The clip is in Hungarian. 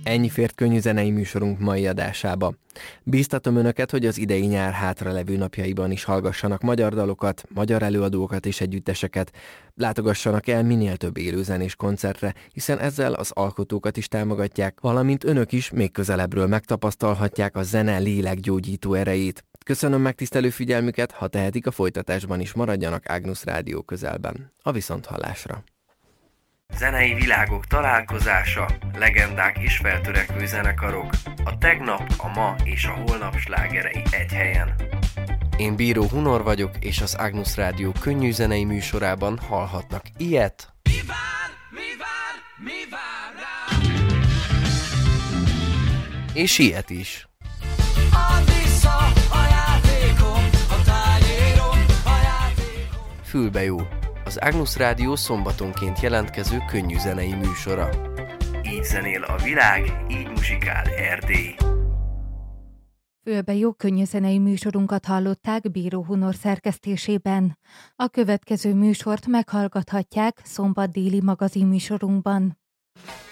Ennyi fért könnyű zenei műsorunk mai adásába. Bíztatom önöket, hogy az idei nyár hátralevő napjaiban is hallgassanak magyar dalokat, magyar előadókat és együtteseket, látogassanak el minél több élőzenés koncertre, hiszen ezzel az alkotókat is támogatják, valamint önök is még közelebbről megtapasztalhatják a zene lélekgyógyító erejét. Köszönöm megtisztelő figyelmüket, ha tehetik, a folytatásban is maradjanak Ágnusz Rádió közelben. A viszonthallásra! Zenei világok találkozása, legendák és feltörekvő zenekarok, a tegnap, a ma és a holnap slágerei egy helyen. Én Bíró Hunor vagyok, és az Ágnusz Rádió könnyű zenei műsorában hallhatnak ilyet. Mi vár rá? És ilyet is. Fülbe jó. Az Ágnusz Rádió szombatonként jelentkező könnyű zenei műsora. Így zenél a világ, így muzsikál Erdély. Fülbe jó könnyű zenei műsorunkat hallották Bíró Hunor szerkesztésében. A következő műsort meghallgathatják szombat déli magazinműsorunkban.